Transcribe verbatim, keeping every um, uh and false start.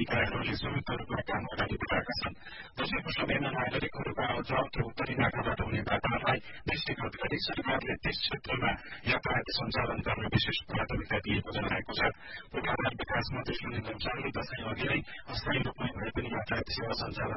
विधायकहरूले संयुक्त रूपमा काम अगाडि बढाएका छन्। दशैंको समयमा नागरिकहरूका आवत र उत्तरी नाकाबाट हुने बाटालाई दृष्टिगत गरी सरकारले त्यस क्षेत्रमा यातायात सञ्चालन गर्न विशेष प्राथमिकता दिएको जनाएको छ। पूर्वाधार विकास मन्त्री सुनिल अन्सालले दशैं अघि नै अस्थायी रूपमै भए पनि यातायात सेवा सञ्चालन